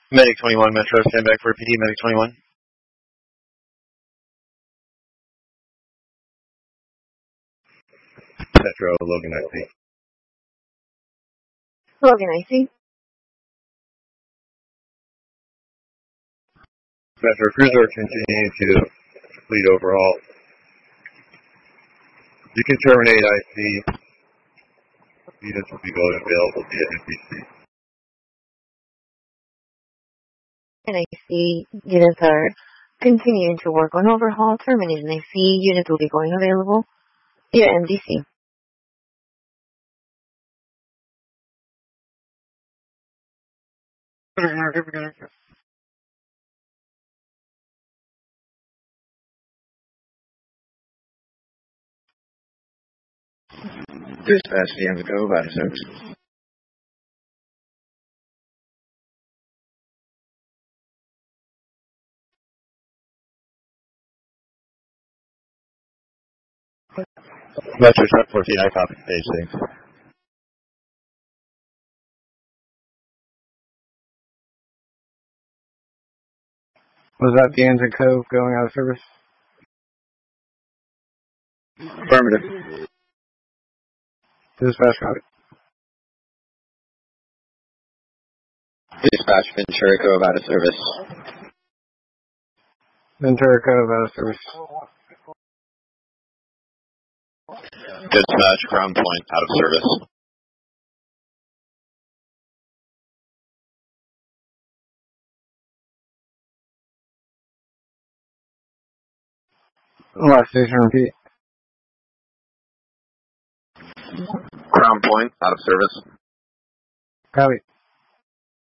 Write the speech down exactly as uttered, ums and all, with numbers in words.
Medic twenty-one, Metro, stand back for P D, Medic twenty-one. Metro, Logan I C. Logan I C. Metro Cruiser continuing to complete overhaul. You can terminate I C. Units will be going available via N B C. And I C units are continuing to work on overhaul. Terminating I C units will be going available via M D C. Dispatch, D M to go, about a service. Metro Truck fourteen, I copy, page six. Was that the engine cove going out of service? Affirmative. Dispatch copy. Dispatch, Ventura Cove out of service. Ventura Cove out of service. Dispatch, Crown Point out of service. Last station repeat. Crown Point out of service. Copy.